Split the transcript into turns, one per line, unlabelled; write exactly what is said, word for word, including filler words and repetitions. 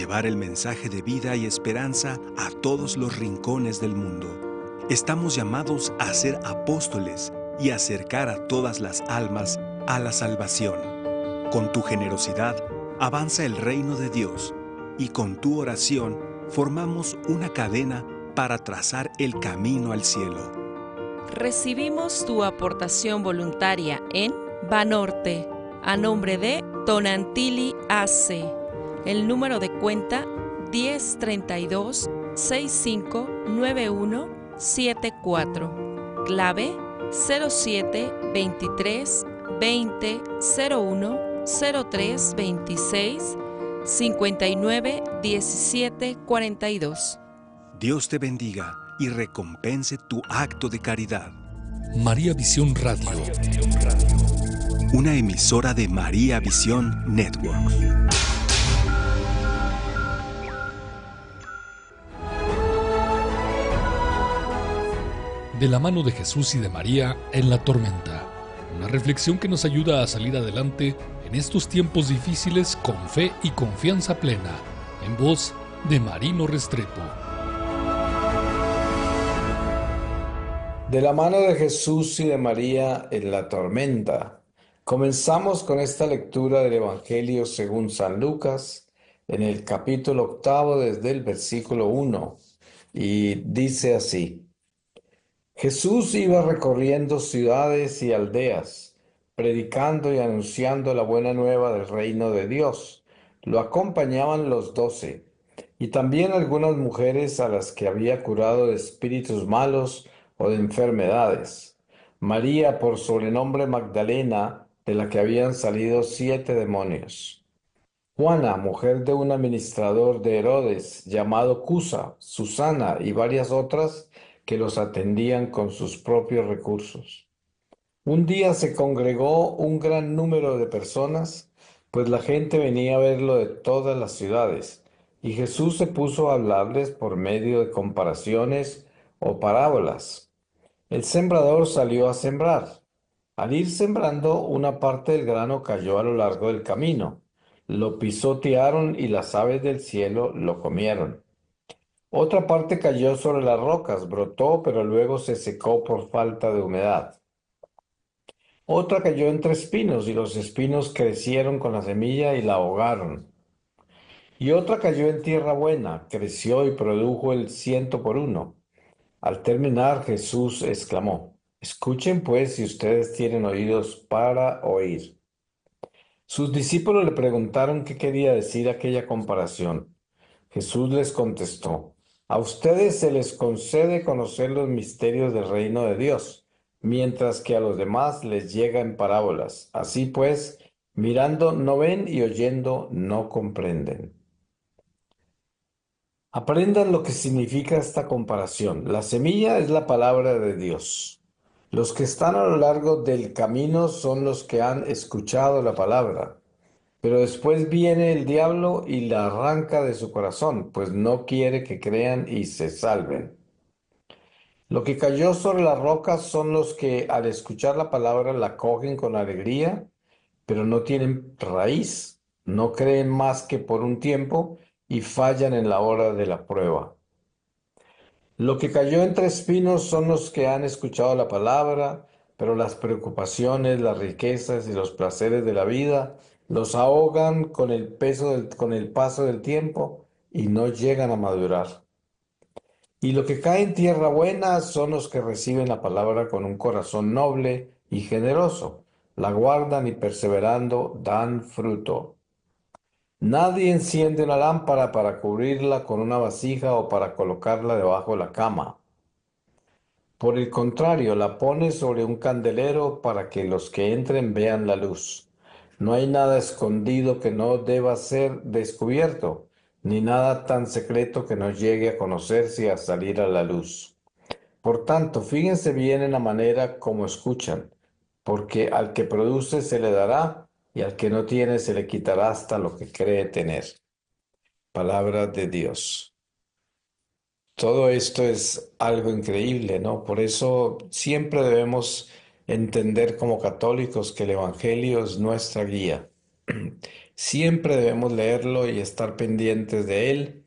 llevar el mensaje de vida y esperanza a todos los rincones del mundo. Estamos llamados a ser apóstoles y acercar a todas las almas a la salvación. Con tu generosidad, avanza el reino de Dios y con tu oración formamos una cadena para trazar el camino al cielo.
Recibimos tu aportación voluntaria en Banorte, a nombre de Tonantili A C. El número de cuenta diez treinta y dos sesenta y cinco noventa y uno setenta y cuatro. Clave cero siete veintitrés veinte cero uno cero tres veintiséis cincuenta y nueve diecisiete cuarenta y dos.
Dios te bendiga y recompense tu acto de caridad.
María Visión Radio.
Una emisora de María Visión Network.
De la mano de Jesús y de María en la tormenta. Una reflexión que nos ayuda a salir adelante en estos tiempos difíciles con fe y confianza plena. En voz de Marino Restrepo.
De la mano de Jesús y de María en la tormenta. Comenzamos con esta lectura del Evangelio según San Lucas, en el capítulo octavo desde el versículo uno, y dice así: Jesús iba recorriendo ciudades y aldeas, predicando y anunciando la buena nueva del reino de Dios. Lo acompañaban los doce, y también algunas mujeres a las que había curado de espíritus malos o de enfermedades. María, por sobrenombre Magdalena, de la que habían salido siete demonios. Juana, mujer de un administrador de Herodes, llamado Cusa, Susana y varias otras que los atendían con sus propios recursos. Un día se congregó un gran número de personas, pues la gente venía a verlo de todas las ciudades, y Jesús se puso a hablarles por medio de comparaciones o parábolas. El sembrador salió a sembrar. Al ir sembrando, una parte del grano cayó a lo largo del camino. Lo pisotearon y las aves del cielo lo comieron. Otra parte cayó sobre las rocas, brotó, pero luego se secó por falta de humedad. Otra cayó entre espinos, y los espinos crecieron con la semilla y la ahogaron. Y otra cayó en tierra buena, creció y produjo el ciento por uno. Al terminar, Jesús exclamó: Escuchen pues si ustedes tienen oídos para oír. Sus discípulos le preguntaron qué quería decir aquella comparación. Jesús les contestó: A ustedes se les concede conocer los misterios del reino de Dios, mientras que a los demás les llega en parábolas. Así pues, mirando no ven y oyendo no comprenden. Aprendan lo que significa esta comparación. La semilla es la palabra de Dios. Los que están a lo largo del camino son los que han escuchado la palabra. Pero después viene el diablo y la arranca de su corazón, pues no quiere que crean y se salven. Lo que cayó sobre las rocas son los que al escuchar la palabra la cogen con alegría, pero no tienen raíz, no creen más que por un tiempo y fallan en la hora de la prueba. Lo que cayó entre espinos son los que han escuchado la palabra, pero las preocupaciones, las riquezas y los placeres de la vida los ahogan con el peso del, con el paso del tiempo y no llegan a madurar. Y lo que cae en tierra buena son los que reciben la palabra con un corazón noble y generoso, la guardan y perseverando dan fruto. Nadie enciende una lámpara para cubrirla con una vasija o para colocarla debajo de la cama. Por el contrario, la pone sobre un candelero para que los que entren vean la luz. No hay nada escondido que no deba ser descubierto, ni nada tan secreto que no llegue a conocerse y a salir a la luz. Por tanto, fíjense bien en la manera como escuchan, porque al que produce se le dará, y al que no tiene se le quitará hasta lo que cree tener. Palabra de Dios. Todo esto es algo increíble, ¿no? Por eso siempre debemos entender como católicos que el Evangelio es nuestra guía. Siempre debemos leerlo y estar pendientes de él